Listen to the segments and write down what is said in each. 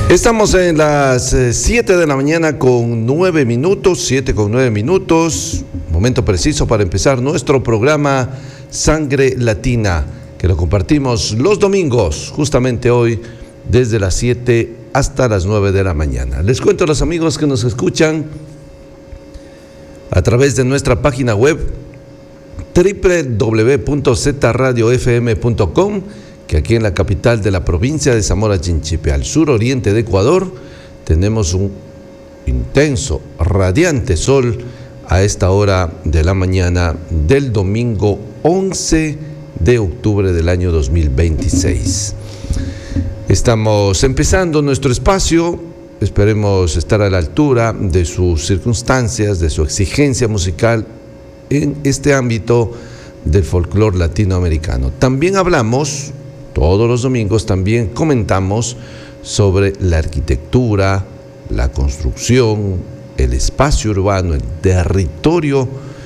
Estamos en las 7 de la mañana con 9 minutos, 7 con 9 minutos, momento preciso para empezar nuestro programa Sangre Latina, que lo compartimos los domingos, justamente hoy, desde las 7 hasta las 9 de la mañana. Les cuento a los amigos que nos escuchan a través de nuestra página web www.zradiofm.com, que aquí en la capital de la provincia de Zamora Chinchipe, al suroriente de Ecuador, tenemos un intenso, radiante sol a esta hora de la mañana del domingo 11 de octubre del año 2026. Estamos empezando nuestro espacio, esperemos estar a la altura de sus circunstancias, de su exigencia musical en este ámbito del folclore latinoamericano. También hablamos, todos los domingos también comentamos sobre la arquitectura, la construcción, el espacio urbano, el territorio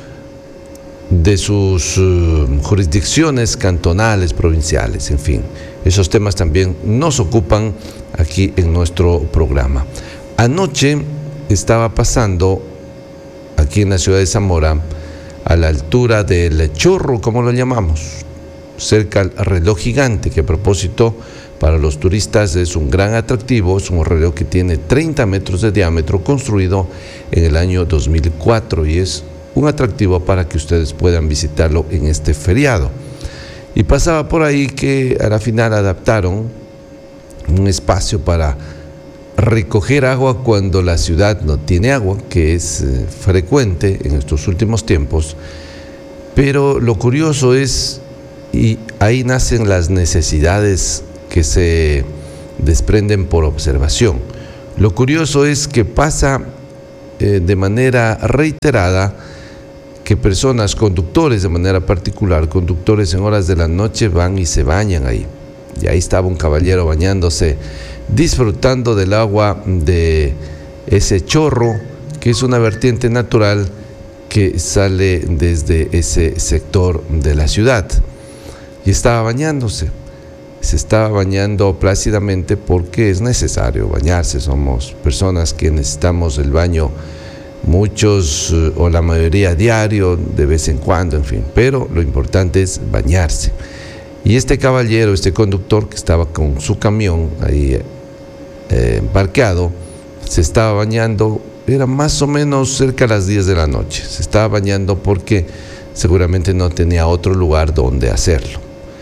de sus jurisdicciones cantonales, provinciales, en fin. Esos temas también nos ocupan aquí en nuestro programa. Anoche estaba pasando aquí en la ciudad de Zamora, a la altura del Chorro, como lo llamamos, cerca al reloj gigante, que a propósito para los turistas es un gran atractivo. Es un reloj que tiene 30 metros de diámetro, construido en el año 2004, y es un atractivo para que ustedes puedan visitarlo en este feriado. Y pasaba por ahí que a la final adaptaron un espacio para recoger agua cuando la ciudad no tiene agua, que es frecuente en estos últimos tiempos. Pero lo curioso es, y ahí nacen las necesidades que se desprenden por observación. Lo curioso es que pasa de manera reiterada que personas, conductores de manera particular, conductores en horas de la noche, van y se bañan ahí. Y ahí estaba un caballero bañándose, disfrutando del agua de ese chorro, que es una vertiente natural que sale desde ese sector de la ciudad. Y estaba bañándose, se estaba bañando plácidamente porque es necesario bañarse. Somos personas que necesitamos el baño, muchos o la mayoría diario, de vez en cuando, en fin, pero lo importante es bañarse. Y este caballero, este conductor que estaba con su camión ahí parqueado, se estaba bañando, era más o menos cerca de las 10 de la noche, se estaba bañando porque seguramente no tenía otro lugar donde hacerlo.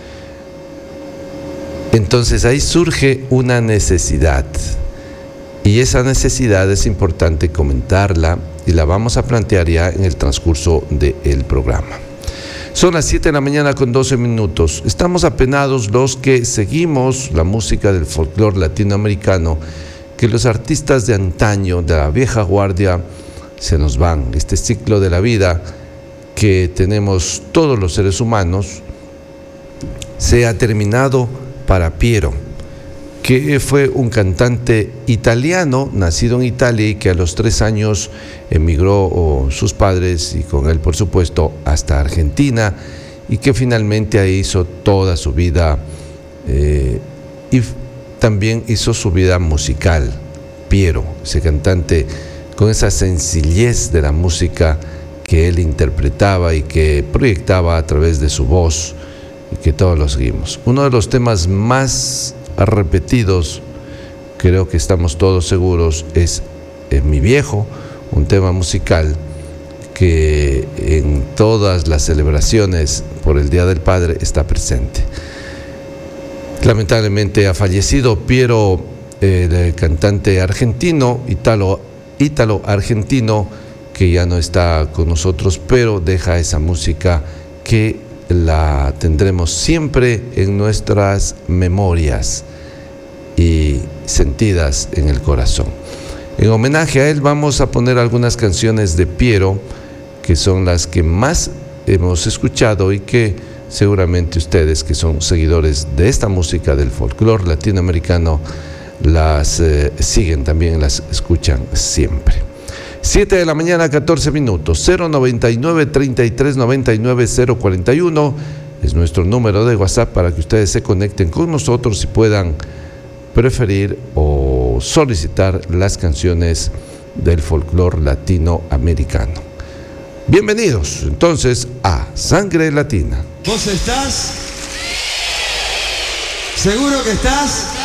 Entonces ahí surge una necesidad, y esa necesidad es importante comentarla y la vamos a plantear ya en el transcurso del programa. Son las 7 de la mañana con 12 minutos. Estamos apenados los que seguimos la música del folclore latinoamericano, que los artistas de antaño, de la vieja guardia, se nos van. Este ciclo de la vida que tenemos todos los seres humanos se ha terminado para Piero, que fue un cantante italiano, nacido en Italia, y que a los 3 años emigró sus padres, y con él por supuesto hasta Argentina, y que finalmente ahí hizo toda su vida, y también hizo su vida musical. Piero, ese cantante con esa sencillez de la música que él interpretaba y que proyectaba a través de su voz, y que todos lo seguimos. Uno de los temas más repetidos, creo que estamos todos seguros, es Mi Viejo, un tema musical que en todas las celebraciones por el Día del Padre está presente. Lamentablemente ha fallecido Piero, el cantante argentino, ítalo-argentino, que ya no está con nosotros, pero deja esa música que la tendremos siempre en nuestras memorias y sentidas en el corazón. En homenaje a él vamos a poner algunas canciones de Piero, que son las que más hemos escuchado y que seguramente ustedes, que son seguidores de esta música del folclore latinoamericano, las siguen también, las escuchan siempre. 7 de la mañana, 14 minutos, 099-3399-041 es nuestro número de WhatsApp para que ustedes se conecten con nosotros y puedan preferir o solicitar las canciones del folclore latinoamericano. Bienvenidos entonces a Sangre Latina. ¿Vos estás? ¿Seguro que estás?